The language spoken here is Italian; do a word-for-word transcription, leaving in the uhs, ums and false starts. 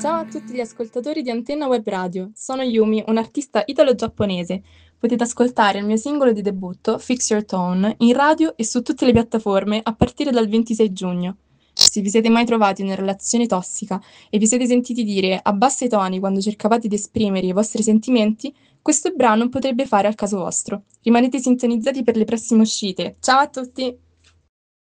Ciao a tutti gli ascoltatori di Antenna Web Radio, sono Yumi, un'artista italo-giapponese. Potete ascoltare il mio singolo di debutto, Fix Your Tone, in radio e su tutte le piattaforme a partire dal ventisei giugno. Se vi siete mai trovati in una relazione tossica e vi siete sentiti dire abbassa i toni quando cercavate di esprimere i vostri sentimenti, questo brano potrebbe fare al caso vostro. Rimanete sintonizzati per le prossime uscite. Ciao a tutti!